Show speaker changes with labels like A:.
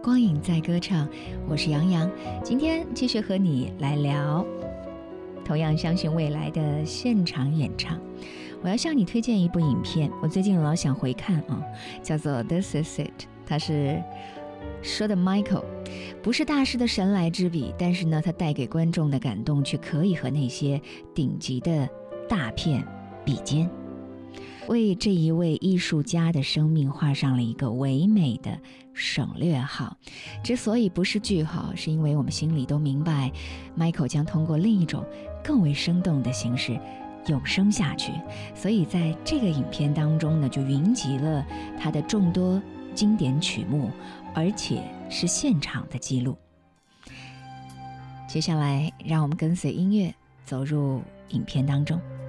A: 光影在歌唱，我是杨洋，今天继续和你来聊同样相信未来的现场演唱。我要向你推荐一部影片，我最近老想回看叫做 This Is It。 它是说的 Michael 不是大师的神来之笔，但是呢，他带给观众的感动却可以和那些顶级的大片比肩，为这一位艺术家的生命画上了一个唯美的省略号。之所以不是句号，是因为我们心里都明白 Michael 将通过另一种更为生动的形式永生下去，所以在这个影片当中呢，就云集了他的众多经典曲目，而且是现场的记录。接下来让我们跟随音乐走入影片当中。